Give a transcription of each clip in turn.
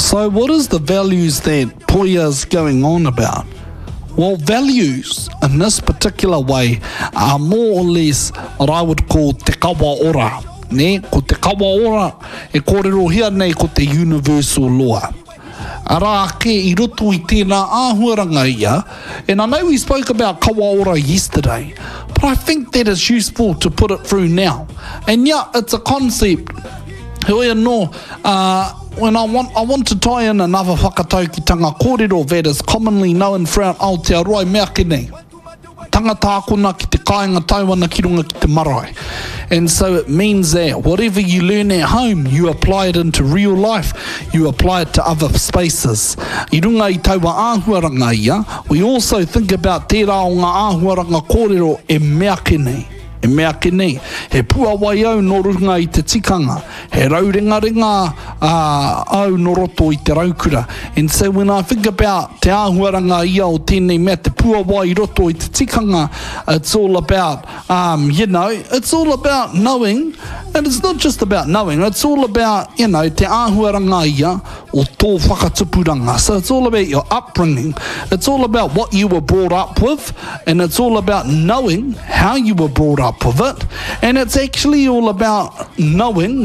So what is the values that Poya's going on about? Well, values in this particular way are more or less what I would call te kawa ora. Ne, ko te kawa ora e kōrero hia nei ko te universal law. Ara ke I roto I tēnā āhuaranga ia, and I know we spoke about kawa ora yesterday, but I think that it's useful to put it through now. And yeah, it's a concept. Hoi anō, when I want to tie in another whakataukitanga kōrero that is commonly known throughout Aotearoa mea ke nei. Tangata akona ki te kāinga tauana ki runga ki te marae. And so it means that whatever you learn at home, you apply it into real life. You apply it to other spaces. I runga I taua āhuaranga ia, we also think about tērā o ngā āhuaranga kōrero e mea ke nei. E mea ke nei, he pua wai au no runga I te tikanga, he raurengarenga au no roto I te raukura. And so when I think about te āhuaranga ia o tēnei mea, te pua wai roto I te tikanga, it's all about, it's all about knowing, and it's not just about knowing, it's all about, te āhuaranga ia o tō whakatupuranga. So it's all about your upbringing, it's all about what you were brought up with, and it's all about knowing how you were brought up with it, and it's actually all about knowing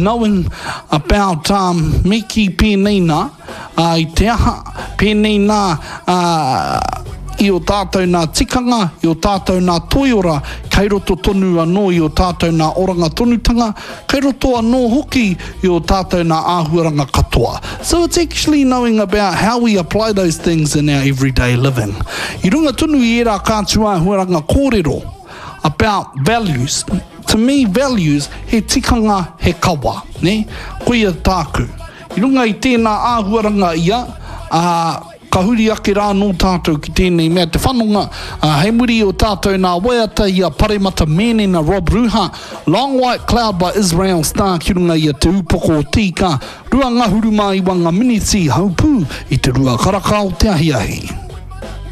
about miki pēnei I te aha pēnei I o tātou nā tikanga, I o tātou nā toiora, kei roto tonu anō I o tātou nā oranga tonutanga, kei roto anō hoki I o tātou nā āhuaranga katoa. So it's actually knowing about how we apply those things in our everyday living. I runga tonu I era kātu āhuaranga kōrero about values. To me, values, he tikanga, he kawa, ne? Koia tāku. I runga I tēnā āhuaranga ia, ka huri ake rā no tātou ki tēnei mea te whanonga. Hei muri o tātou nā waiata ia Paremata Mēnena Rob Ruha, Long White Cloud by Israel Star ki runga ia te upoko o tika, rua ngahuru mai wanga miniti haupū I te rua karakau te ahiahi.